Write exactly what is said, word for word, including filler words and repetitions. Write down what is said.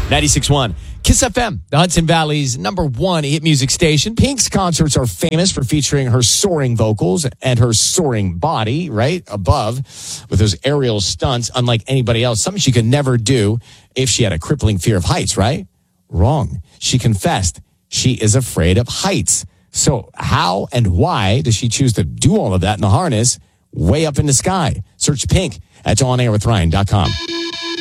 ninety-six point one Kiss F M, the Hudson Valley's number one hit music station. Pink's concerts are famous for featuring her soaring vocals and her soaring body, right above, with those aerial stunts, unlike anybody else. Something she could never do if she had a crippling fear of heights, right? Wrong. She confessed she is afraid of heights. So how and why does she choose to do all of that in the harness way up in the sky? Search Pink at on air with ryan dot com.